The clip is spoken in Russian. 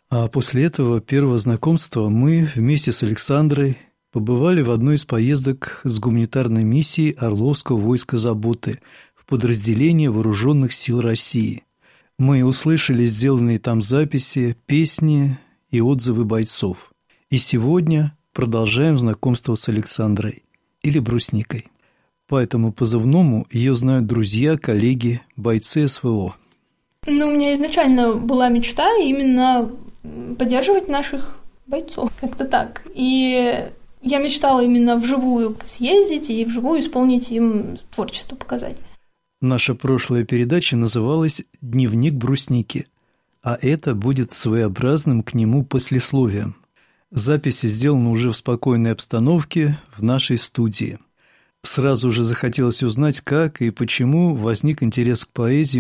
А после этого первого знакомства мы вместе с Александрой побывали в одной из поездок с гуманитарной миссией Орловского войска заботы в подразделение Вооруженных сил России. Мы услышали сделанные там записи, песни и отзывы бойцов. И сегодня продолжаем знакомство с Александрой, или Брусникой. По этому позывному ее знают друзья, коллеги, бойцы СВО. У меня изначально была мечта именно поддерживать наших бойцов, как-то так. И я мечтала именно вживую съездить и вживую исполнить им творчество, показать. Наша прошлая передача называлась «Дневник Брусники», а это будет своеобразным к нему послесловием. Записи сделаны уже в спокойной обстановке в нашей студии. Сразу же захотелось узнать, как и почему возник интерес к поэзии